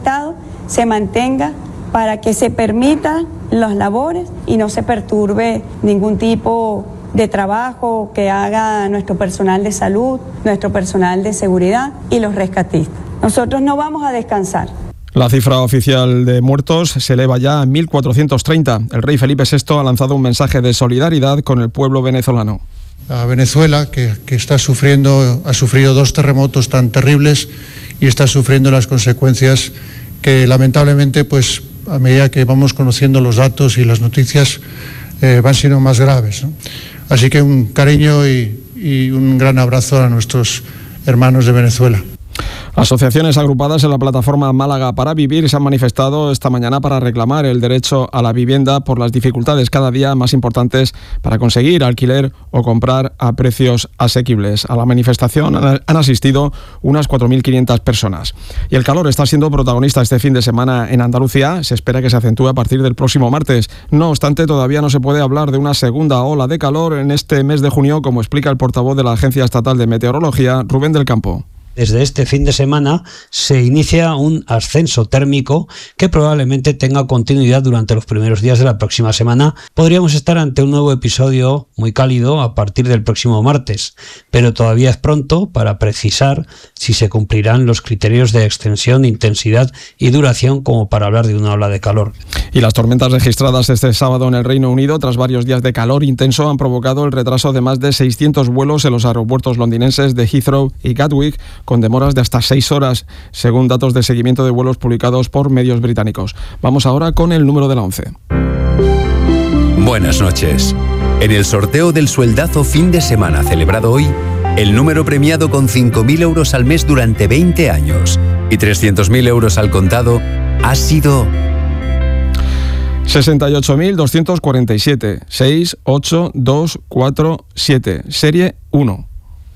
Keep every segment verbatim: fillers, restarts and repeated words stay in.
Estado se mantenga para que se permitan las labores y no se perturbe ningún tipo de trabajo que haga nuestro personal de salud, nuestro personal de seguridad y los rescatistas. Nosotros no vamos a descansar. La cifra oficial de muertos se eleva ya a mil cuatrocientos treinta. El rey Felipe sexto ha lanzado un mensaje de solidaridad con el pueblo venezolano. A Venezuela, que, que está sufriendo, ha sufrido dos terremotos tan terribles y está sufriendo las consecuencias que lamentablemente, pues a medida que vamos conociendo los datos y las noticias, eh, van siendo más graves, ¿no? Así que un cariño y, y un gran abrazo a nuestros hermanos de Venezuela. Asociaciones agrupadas en la plataforma Málaga para Vivir se han manifestado esta mañana para reclamar el derecho a la vivienda por las dificultades cada día más importantes para conseguir alquiler o comprar a precios asequibles. A la manifestación han asistido unas cuatro mil quinientas personas. Y el calor está siendo protagonista este fin de semana en Andalucía. Se espera que se acentúe a partir del próximo martes. No obstante, todavía no se puede hablar de una segunda ola de calor en este mes de junio, como explica el portavoz de la Agencia Estatal de Meteorología, Rubén del Campo. Desde este fin de semana se inicia un ascenso térmico que probablemente tenga continuidad durante los primeros días de la próxima semana. Podríamos estar ante un nuevo episodio muy cálido a partir del próximo martes, pero todavía es pronto para precisar si se cumplirán los criterios de extensión, intensidad y duración como para hablar de una ola de calor. Y las tormentas registradas este sábado en el Reino Unido, tras varios días de calor intenso, han provocado el retraso de más de seiscientos vuelos en los aeropuertos londinenses de Heathrow y Gatwick, con demoras de hasta seis horas, según datos de seguimiento de vuelos publicados por medios británicos. Vamos ahora con el número de la once. Buenas noches. En el sorteo del sueldazo fin de semana celebrado hoy, el número premiado con cinco mil euros al mes durante veinte años y trescientos mil euros al contado ha sido sesenta y ocho mil doscientos cuarenta y siete, seis ocho dos cuatro siete, serie uno.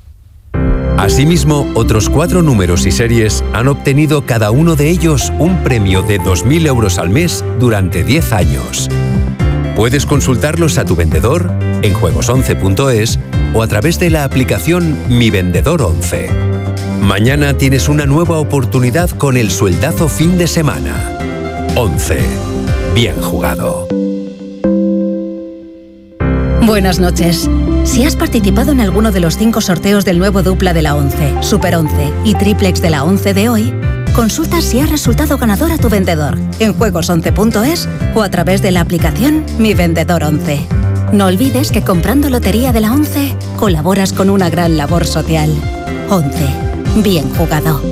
Asimismo, otros cuatro números y series han obtenido cada uno de ellos un premio de dos mil euros al mes durante diez años. Puedes consultarlos a tu vendedor en juegos once punto es o a través de la aplicación Mi Vendedor once. Mañana tienes una nueva oportunidad con el sueldazo fin de semana. once. Bien jugado. Buenas noches. Si has participado en alguno de los cinco sorteos del nuevo dupla de la once, Super once y Triplex de la once de hoy, consulta si has resultado ganador a tu vendedor en juegos once punto es o a través de la aplicación Mi Vendedor once. No olvides que comprando Lotería de la once colaboras con una gran labor social. once. Bien jugado.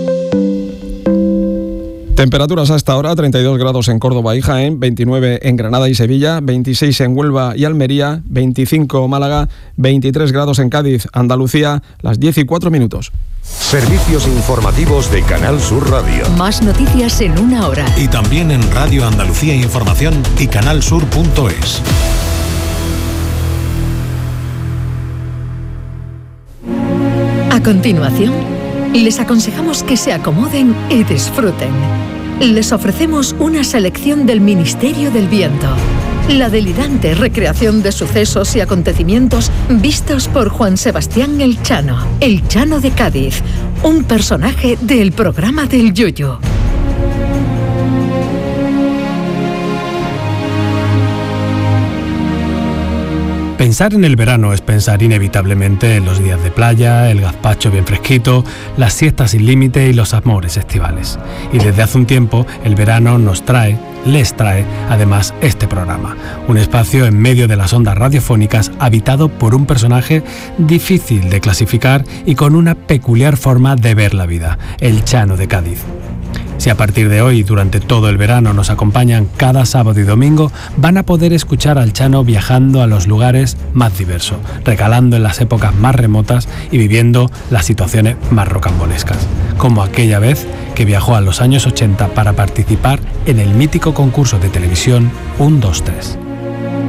Temperaturas hasta ahora, treinta y dos grados en Córdoba y Jaén, veintinueve en Granada y Sevilla, veintiséis en Huelva y Almería, veinticinco Málaga, veintitrés grados en Cádiz, Andalucía, las diez y cuatro minutos. Servicios informativos de Canal Sur Radio. Más noticias en una hora. Y también en Radio Andalucía Información y canal sur punto es. A continuación, les aconsejamos que se acomoden y disfruten. Les ofrecemos una selección del Ministerio del Viento. La delirante recreación de sucesos y acontecimientos vistos por Juan Sebastián El Chano, El Chano de Cádiz, un personaje del programa del Yoyo. Pensar en el verano es pensar inevitablemente en los días de playa, el gazpacho bien fresquito, las siestas sin límite y los amores estivales. Y desde hace un tiempo el verano nos trae, les trae, además este programa. Un espacio en medio de las ondas radiofónicas habitado por un personaje difícil de clasificar y con una peculiar forma de ver la vida, el Chano de Cádiz. Si a partir de hoy, durante todo el verano, nos acompañan cada sábado y domingo, van a poder escuchar al Chano viajando a los lugares más diversos, recalando en las épocas más remotas y viviendo las situaciones más rocambolescas, como aquella vez que viajó a los años ochenta para participar en el mítico concurso de televisión uno dos tres.